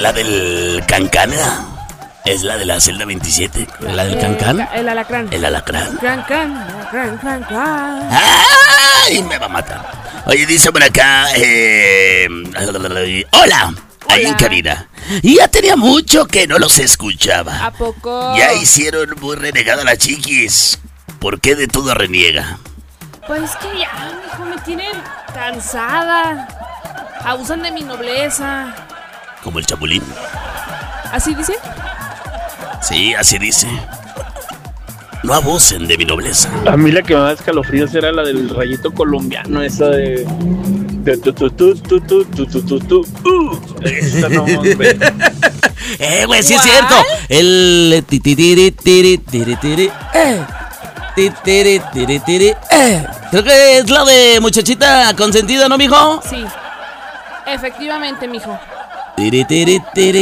la del Cancán. Es la de la celda 27. ¿La del Cancán? El alacrán. El alacrán. Cancán. ¡Ay! Me va a matar. Oye, dice por acá. Hola. Ahí en cabina. Y ya tenía mucho que no los escuchaba. ¿A poco? Ya hicieron muy renegada a las chiquis. ¿Por qué de todo reniega? Pues que ya, mijo, me tienen cansada. Abusan de mi nobleza. Como el Chapulín. ¿Así dice? Sí, así dice. No abusen de mi nobleza. A mí la que me da escalofríos era la del rayito colombiano, esa de esa no, hombre. Güey, sí es cierto. El titiri tiri tiri tiri. Titiri tiri tiri. Creo que es la de muchachita consentida, ¿no, mijo? Sí. Efectivamente, mijo. Tiri tiri tiri.